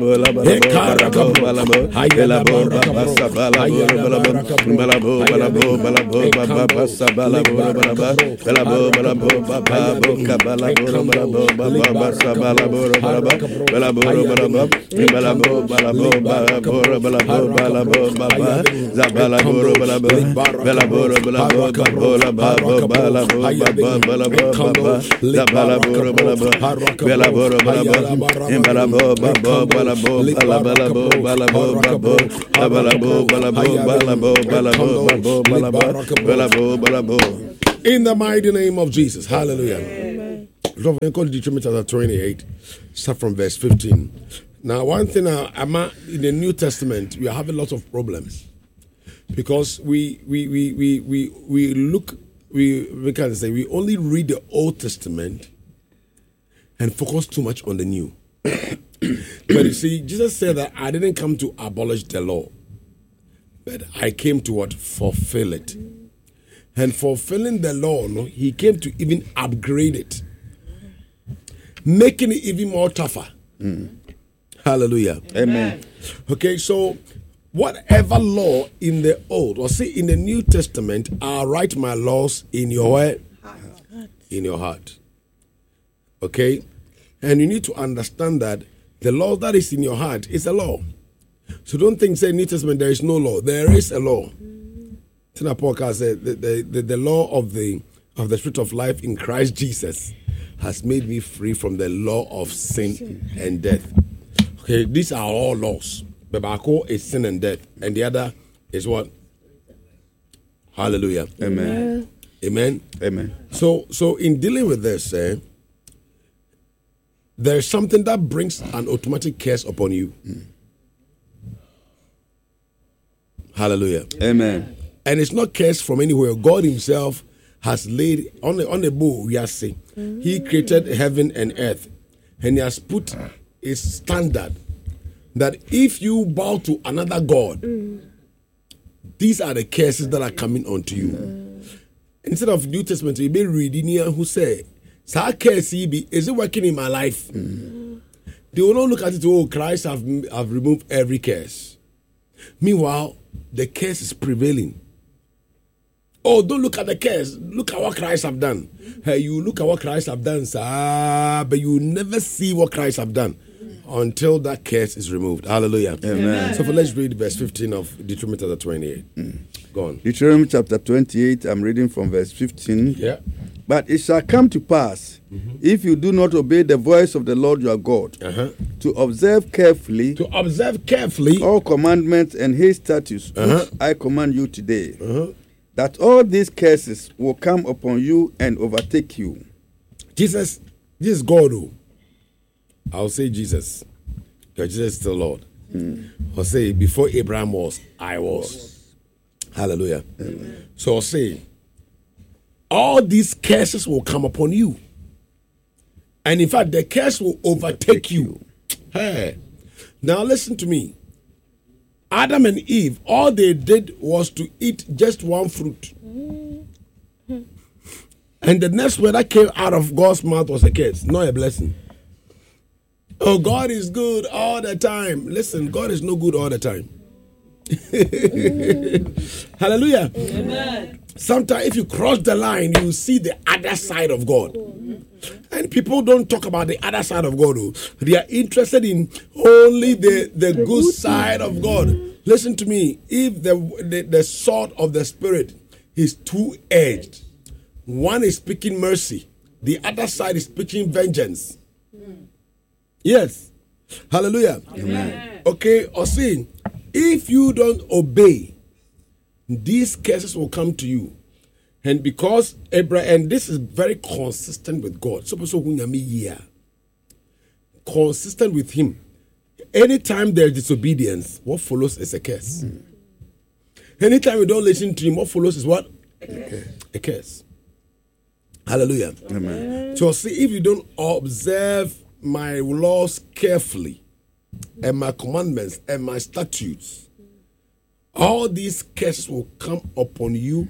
In the mighty name of Jesus. Hallelujah. Deuteronomy chapter 28, start from verse 15. Now, one thing in the New Testament, we are having lots of problems because we only read the Old Testament and focus too much on the New. But you see, Jesus said that I didn't come to abolish the law, but I came to what? Fulfill it. And fulfilling the law, he came to even upgrade it, making it even more tougher. Hallelujah. Amen. Okay, so whatever law in the Old, or see in the New Testament, I write my laws in your heart. In your heart. Okay? And you need to understand that the law that is in your heart is a law. So don't think, say, New Testament, there is no law. There is a law. Tina Parker said, the law of the Spirit of life in Christ Jesus has made me free from the law of sin and death. Okay, these are all laws. Babako is sin and death. And the other is what? Hallelujah. Amen. Amen. Amen. So in dealing with this, there's something that brings an automatic curse upon you. Hallelujah. Amen. And it's not curse from anywhere. God himself has laid on the bow, we are saying. He created heaven and earth. And he has put a standard that if you bow to another God, these are the curses that are coming onto you. Instead of New Testament, you be reading here who say, is it working in my life? They will not look at it, oh, Christ have removed every curse. Meanwhile, the curse is prevailing. Oh, don't look at the curse. Look at what Christ have done. Hey, you look at what Christ have done, sir, but you never see what Christ have done until that curse is removed. Hallelujah. Amen. So let's read verse 15 of Deuteronomy chapter 28. Go on. Deuteronomy chapter 28, I'm reading from verse 15. Yeah. But it shall come to pass, if you do not obey the voice of the Lord your God, to observe carefully all commandments and his statutes, which I command you today, that all these curses will come upon you and overtake you. Jesus, this is God. I'll say Jesus, because Jesus is the Lord. I'll say before Abraham was, I was. Hallelujah. Amen. So I'll say, all these curses will come upon you. And in fact, the curse will overtake you. Hey, now listen to me. Adam and Eve, all they did was to eat just one fruit. And the next word that came out of God's mouth was a curse, not a blessing. Oh, God is good all the time. Listen, God is no good all the time. Hallelujah. Amen. Sometimes if you cross the line, you see the other side of God. And people don't talk about the other side of God. They are interested in only the good side of God. Listen to me. If the sword of the Spirit is two-edged, one is speaking mercy, the other side is speaking vengeance. Yes. Hallelujah. Amen. Okay, or see, if you don't obey, these curses will come to you. And because Abraham, and this is very consistent with God. Consistent with him. Anytime there is disobedience, what follows is a curse. Anytime you don't listen to him, what follows is what? A curse. Hallelujah. Amen. So see, if you don't observe my laws carefully, and my commandments and my statutes, all these curses will come upon you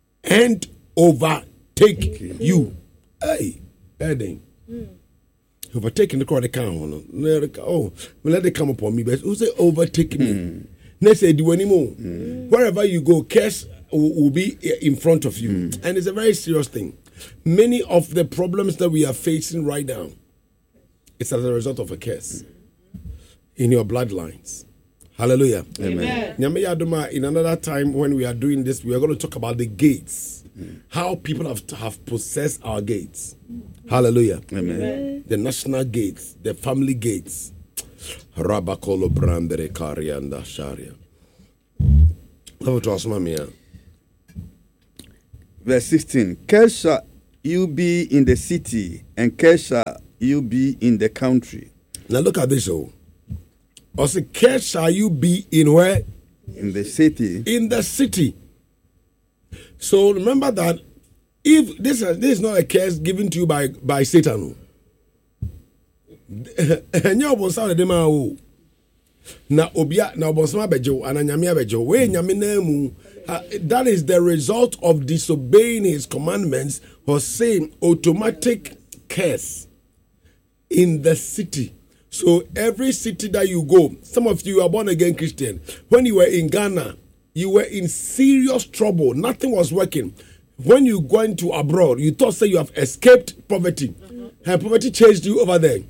and overtake you. Hey, Eddie. Overtaking the crowd, oh, let it come upon me. But who say overtaking me? Let's say do anymore. Wherever you go, curse will be in front of you, and it's a very serious thing. Many of the problems that we are facing right now, it's as a result of a curse in your bloodlines. Hallelujah. Amen. In another time when we are doing this, we are going to talk about the gates, how people have possessed our gates. Hallelujah. Amen. The national gates, the family gates. Rabakolo brandere karianda sharia. Verse 16. Cursed shall you be in the city, and cursed shall you be in the country. Now look at this. Also, cursed shall you be in where? In the city. In the city. So remember that if this is not a curse given to you by Satan. That is the result of disobeying his commandments or saying automatic curse in the city. So every city that you go, some of you are born again Christian. When you were in Ghana, you were in serious trouble. Nothing was working. When you went to abroad, you thought say you have escaped poverty. And poverty chased you over there.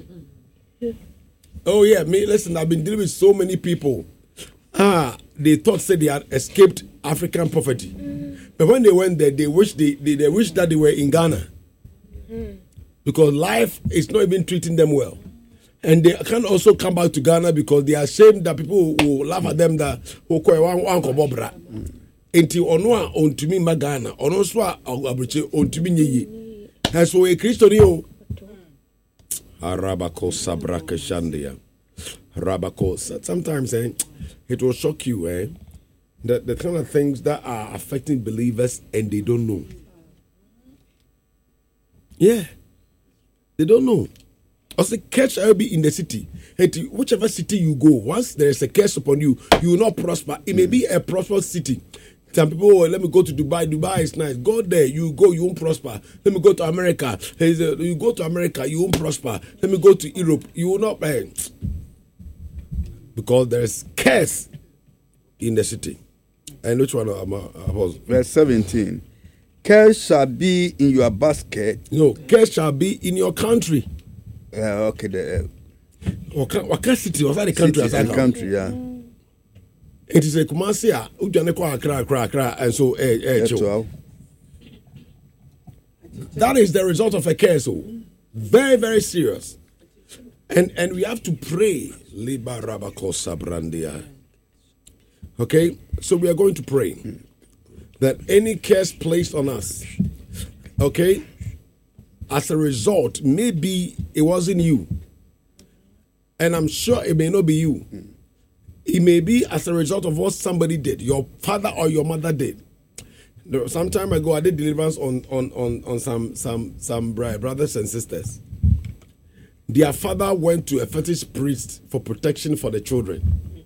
Oh yeah, listen, I've been dealing with so many people. They thought say they had escaped African poverty. But when they went there, they wished that they were in Ghana. Because life is not even treating them well. And they can also come back to Ghana because they are ashamed that people will laugh at them that who call one kobobra. Until onwa ontumi magana, ono so abuche ontumi nyeyi. Haso e Kristo ni o. Arabako sabraka shandia. Rabako. Sometimes it will shock you, the kind of things that are affecting believers and they don't know. Yeah. They don't know. Also, curse shall be in the city. Whichever city you go, once there is a curse upon you, you will not prosper. It may be a prosperous city. Some people, let me go to Dubai. Dubai is nice. Go there. You go, you won't prosper. Let me go to America. You go to America, you won't prosper. Let me go to Europe. You will not. Because there is curse in the city. And which one? Verse 17. Curse shall be in your basket. No, curse shall be in your country. Okay. What city? Was that the country? City and country, yeah. It is a Kumasi, Accra, and so that is the result of a curse. Very, very serious. And we have to pray. Okay, so we are going to pray that any curse placed on us, okay, as a result, maybe it wasn't you. And I'm sure it may not be you. It may be as a result of what somebody did, your father or your mother did. Some time ago, I did deliverance on some brothers and sisters. Their father went to a fetish priest for protection for the children.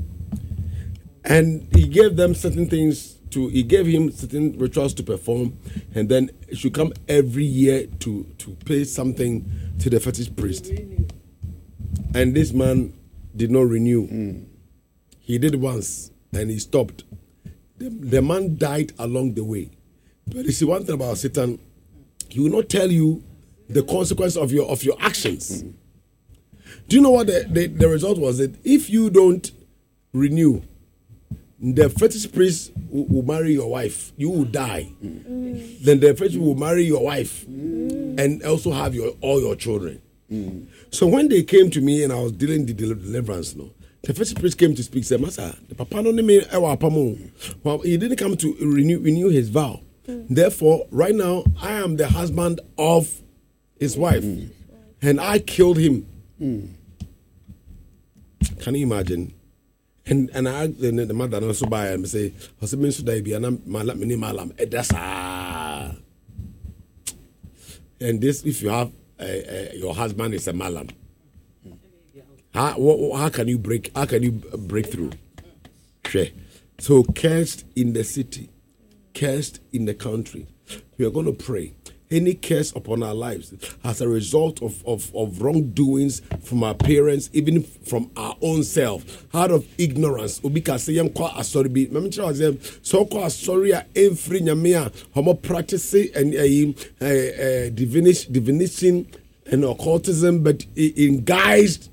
And he gave them certain things he gave him certain rituals to perform, and then he should come every year to pay something to the fetish priest. And this man did not renew. He did once and he stopped. The man died along the way. But you see, one thing about Satan, he will not tell you the consequence of your actions. Do you know what the result was? That if you don't renew, the fetish priest will marry your wife. You will die. Then the fetish will marry your wife and also have all your children. So when they came to me and I was dealing the deliverance, the first priest came to speak. Said, "Master, the papa no name well, he didn't come to renew his vow. Therefore, right now I am the husband of his wife, and I killed him." Can you imagine? And I asked the mother and also by and say, "I said, should I be an malam? And this, if you have your husband is a malam." How can you break through? So cursed in the city, cursed in the country. We are going to pray. any curse upon our lives as a result of wrongdoings from our parents, even from our own self, out of ignorance. Obi ka say yam kwa asori bi. Mami chira wazem so kwa asori a enfri nyamea homo practice and divination and occultism, but in guised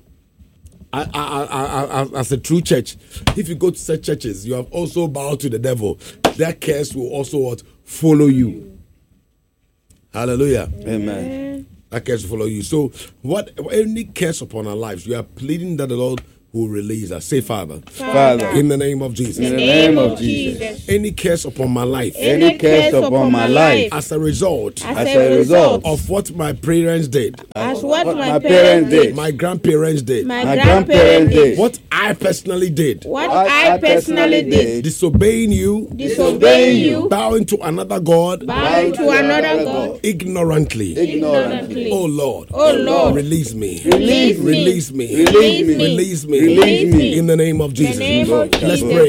as a true church. If you go to such churches, you have also bowed to the devil. That curse will also follow you. Hallelujah. Amen. That curse will follow you. So, any curse upon our lives, we are pleading that the Lord will release us. Say, Father, in the name of Jesus. In the name of Jesus. Any curse upon my life. Any curse upon my life. As a result. Of what my parents did. As what my parents did. My grandparents did. My grandparents did. What I personally did. What I personally did. Disobeying you. Bowing to another God. Ignorantly. Oh Lord. Release me. Release me. In the name of Jesus. Let's pray.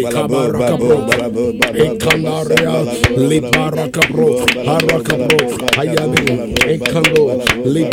Let